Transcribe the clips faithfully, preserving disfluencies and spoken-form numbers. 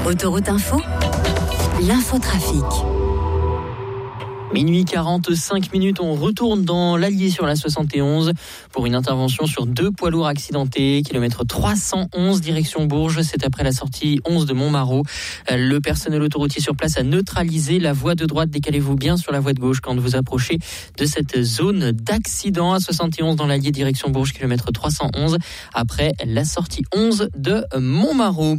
Autoroute Info, l'infotrafic. Minuit quarante-cinq minutes, on retourne dans l'Allier sur la soixante et onze pour une intervention sur deux poids lourds accidentés, kilomètre trois cent onze direction Bourges, c'est après la sortie onze de Montmarault. Le personnel autoroutier sur place a neutralisé la voie de droite, décalez-vous bien sur la voie de gauche quand vous approchez de cette zone d'accident à soixante et onze dans l'Allier direction Bourges, kilomètre trois cent onze, après la sortie onze de Montmarault.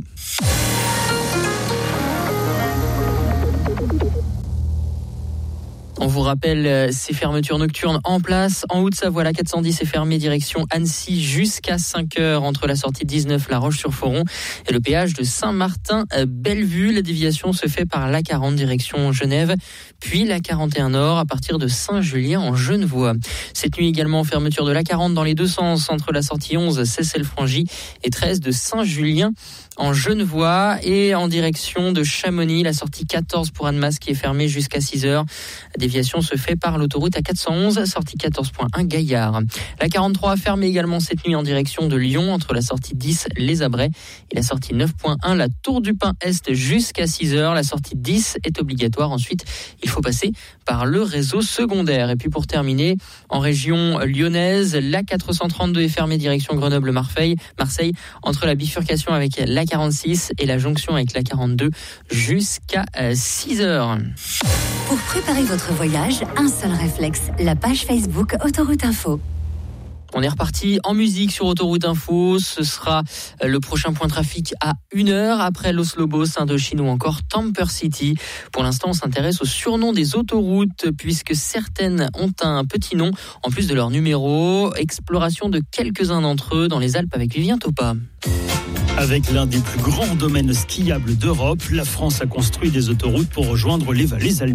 On vous rappelle ces fermetures nocturnes en place. En Haute-Savoie, la quatre cent dix est fermée direction Annecy jusqu'à cinq heures entre la sortie dix-neuf La Roche-sur-Foron et le péage de Saint-Martin-Bellevue. La déviation se fait par l'A quarante direction Genève, puis l'A quarante et un Nord à partir de Saint-Julien en Genevois. Cette nuit également, fermeture de l'A quarante dans les deux sens entre la sortie onze Seyssel-Frangy et treize de Saint-Julien en Genevois, et en direction de Chamonix, la sortie quatorze pour Annemasse qui est fermée jusqu'à six heures. La déviation se fait par l'autoroute A quatre cent onze, sortie quatorze point un Gaillard. La quarante-trois fermée également cette nuit en direction de Lyon entre la sortie dix Les Abrets et la sortie neuf point un la Tour du Pin Est jusqu'à six heures. La sortie dix est obligatoire. Ensuite, il faut passer par le réseau secondaire. Et puis pour terminer, en région lyonnaise, la quatre cent trente-deux est fermée direction Grenoble-Marseille, Marseille, entre la bifurcation avec la quarante-six et la jonction avec la quarante-deux jusqu'à six heures. Pour préparer votre voyage, un seul réflexe, la page Facebook Autoroute Info. On est reparti en musique sur Autoroute Info. Ce sera le prochain point trafic à une heure après Los Lobos, Indochine ou encore Tamper City. Pour l'instant, on s'intéresse aux surnoms des autoroutes puisque certaines ont un petit nom en plus de leur numéro. Exploration de quelques-uns d'entre eux dans les Alpes avec Vivien Topa. Avec l'un des plus grands domaines skiables d'Europe, la France a construit des autoroutes pour rejoindre les vallées alpines.